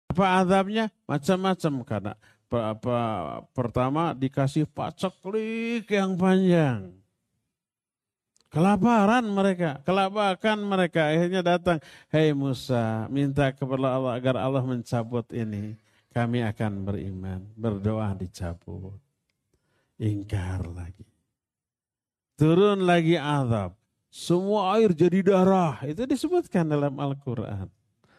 Apa azabnya? Macam-macam karena pertama dikasih paceklik yang panjang. Kelaparan mereka, akhirnya datang, "Hei Musa, minta kepada Allah agar Allah mencabut ini. Kami akan beriman." Berdoa dicabut. Ingkar lagi. Turun lagi azab. Semua air jadi darah. Itu disebutkan dalam Al-Quran.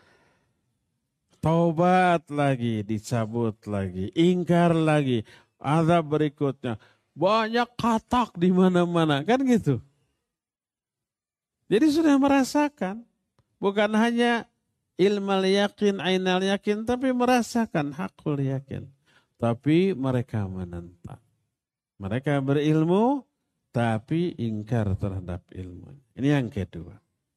Taubat lagi, dicabut lagi. Ingkar lagi. Azab berikutnya. Banyak katak di mana-mana. Kan gitu. Jadi sudah merasakan, bukan hanya ilmal yakin, ainal yakin, tapi merasakan hakul yakin. Tapi mereka menentang. Mereka berilmu, tapi ingkar terhadap ilmu. Ini yang kedua.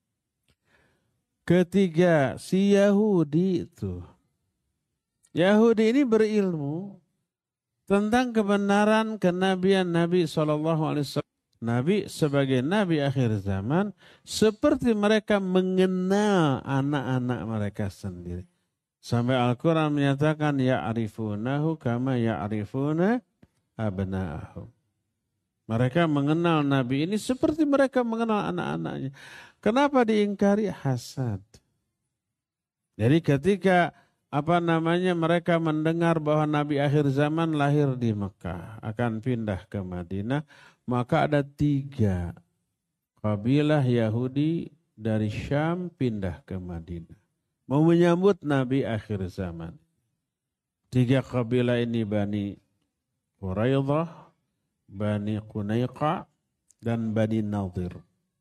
Ketiga, si Yahudi itu. Yahudi ini berilmu tentang kebenaran kenabian Nabi SAW. Nabi sebagai Nabi akhir zaman, seperti mereka mengenal anak-anak mereka sendiri. Sampai Al-Quran menyatakan, ya'rifunahu kama ya'rifuna abna'ahum. Mereka mengenal Nabi ini seperti mereka mengenal anak-anaknya. Kenapa diingkari? Hasad. Jadi ketika mereka mendengar bahwa Nabi akhir zaman lahir di Mekah, akan pindah ke Madinah, maka ada 3 kabilah Yahudi dari Syam pindah ke Madinah. Mau menyambut Nabi akhir zaman. 3 kabilah ini Bani Quraidah, Bani Qunaiqa, dan Bani Nadir.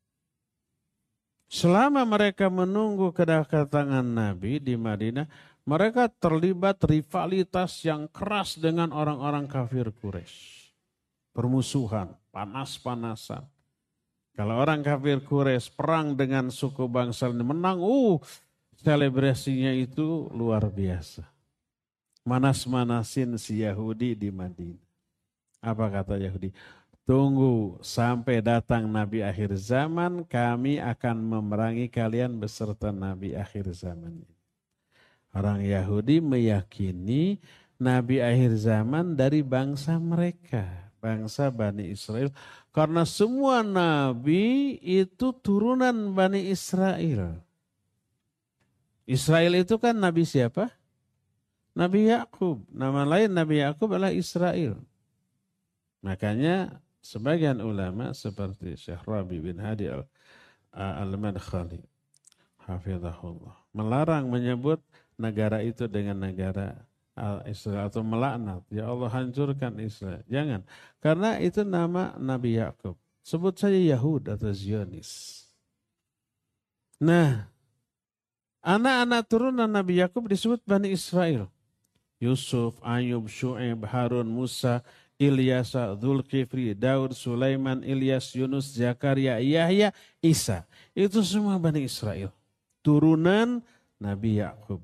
Selama mereka menunggu kedatangan Nabi di Madinah, mereka terlibat rivalitas yang keras dengan orang-orang kafir Quraisy. Permusuhan, panas-panasan. Kalau orang kafir Quraisy perang dengan suku bangsa ini menang, selebrasinya itu luar biasa. Manas-manasin si Yahudi di Madinah. Apa kata Yahudi? Tunggu sampai datang Nabi akhir zaman, kami akan memerangi kalian beserta Nabi akhir zaman. Orang Yahudi meyakini Nabi akhir zaman dari bangsa mereka. Bangsa Bani Israel. Karena semua nabi itu turunan Bani Israel. Israel itu kan nabi siapa? Nabi Yakub. Nama lain Nabi Yakub adalah Israel. Makanya sebagian ulama seperti Syekh Rabi bin Hadi al-Madkhali, hafizahullah, melarang menyebut negara itu dengan negara Israel atau melaknat. Ya Allah hancurkan Israel. Jangan. Karena itu nama Nabi Yakub. Sebut saja Yahud atau Zionis. Nah, anak-anak turunan Nabi Yakub disebut Bani Israel. Yusuf, Ayub, Syu'aib, Harun, Musa, Ilyasa, Dzulkifli, Daud, Sulaiman, Ilyas, Yunus, Zakaria, Yahya, Isa. Itu semua Bani Israel. Turunan Nabi Yakub.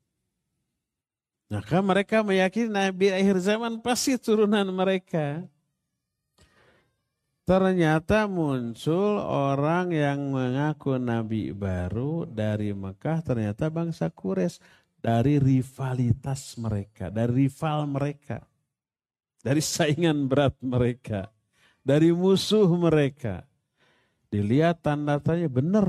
Maka mereka meyakini Nabi akhir zaman pasti turunan mereka. Ternyata muncul orang yang mengaku Nabi baru dari Mekah, ternyata bangsa Quraisy, dari rivalitas mereka, dari rival mereka, dari saingan berat mereka, dari musuh mereka. Dilihat tanda-tandanya benar.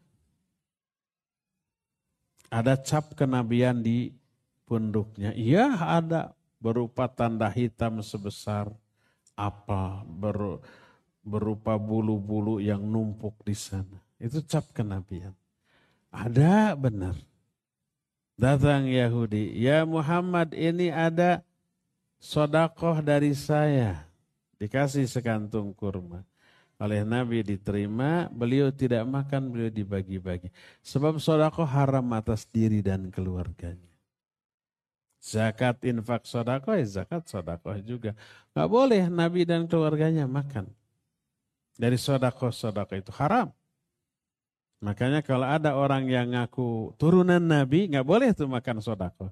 Ada cap kenabian di punduknya. Iya ada, berupa tanda hitam sebesar apa, berupa bulu-bulu yang numpuk di sana. Itu cap kenabian. Ada benar. Datang Yahudi, ya Muhammad ini ada sodakoh dari saya. Dikasih sekantung kurma. Oleh Nabi diterima, beliau tidak makan, beliau dibagi-bagi. Sebab sodakoh haram atas diri dan keluarganya. Zakat infak sodakoh, zakat sodakoh juga. Gak boleh Nabi dan keluarganya makan. Dari sodakoh itu haram. Makanya kalau ada orang yang ngaku turunan Nabi, gak boleh tuh makan sodakoh.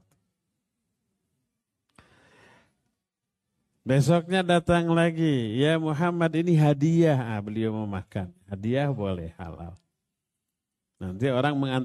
Besoknya datang lagi, ya Muhammad ini hadiah. Beliau mau makan. Hadiah boleh, halal. Nanti orang